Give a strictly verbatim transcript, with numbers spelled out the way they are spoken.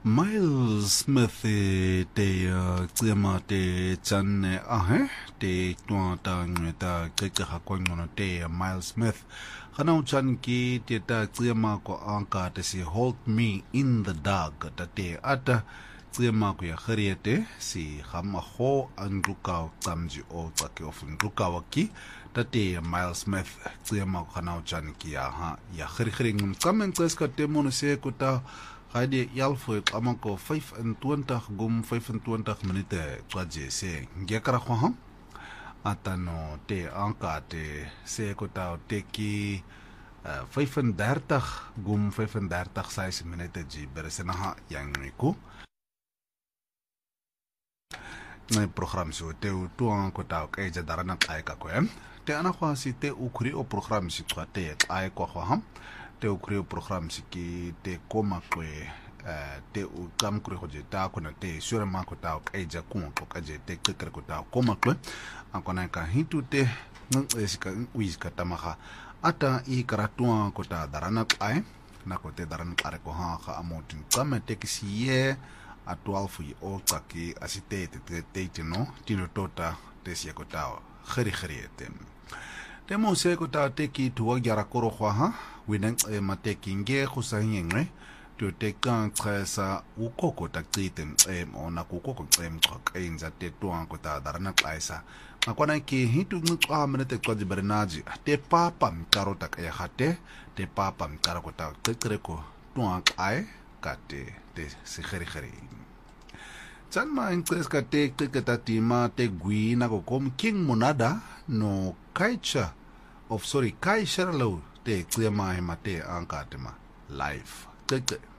Miles Smith te tsema te chane ahe te twa ta ngeta keke ha kwa ngono te Miles Smith kana uchan ki te ta tsema ko anka te si hold me in the dark ta te ata tsema ko ya khariete si khama ho angluka tsamji o tsake of ngluka waki ta te Miles Smith tsema ko kana uchan ki ya ha ya khari khari ngum tsamen tseska te mono se ko ta Hadi yalfo amako vyfentwintig gum vyfentwintig minute twaje se ngekara khwa atano te anka te se kota teki vyfendertig gum vyfendertig ses minute ji beresenaha yangiku na program so te tu anko ta ke jadarana kai ka ko te ana khwa si te ukuri o program si twate ai ko khwa te ukuri o program si ki te koma kwe te u kam kuri hoje ta ko na te sure ma ko ta ke ja ku ko ka je te kre ko ta koma kwe akona ka hitu te ngesika uis ka tamaha ata I karatua ko ta darana ai na ko te darana kare ko ha ha amotin kama te kisiye a twelve yi o tsaki asite te te te no tino tota te sia ko ta khari khari te te mo se ko ta te ki tuwa gyara koro khwa ha winang e mate kinge go sa ngengwe to te kan tsesa u koko ta tsiten e mo na ku koko tsem tsok e nza te tuwa ko ta darana klaisa makwana ki hitu ngqa mane te kwaji bernaji te papa mkaro ta ka hate te papa mkaro ko ta tsere ko tuwa kai ka te te se khari khari Chan ma ingles ka te te ta tima te gui na ko kom king monada no kaicha of sorry kaisha lo te klema mate anka tema life te